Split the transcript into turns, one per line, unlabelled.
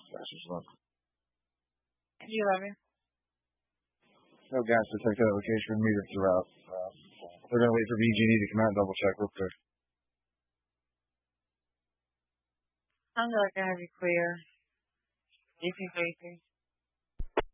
Bastards, look.
Can you let me?
No gas detected at location meter throughout. They're going to wait for BG&E to come out and double check real quick.
I'm not going to be clear. If you facing.